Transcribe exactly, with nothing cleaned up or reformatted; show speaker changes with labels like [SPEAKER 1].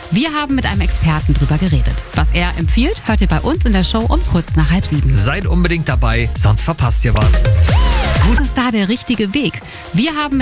[SPEAKER 1] Wir haben mit einem Experten drüber geredet. Was er empfiehlt, hört ihr bei uns in der Show um kurz nach halb sieben.
[SPEAKER 2] Seid unbedingt dabei, sonst verpasst ihr was.
[SPEAKER 1] Was ist da der richtige Weg? Wir haben mit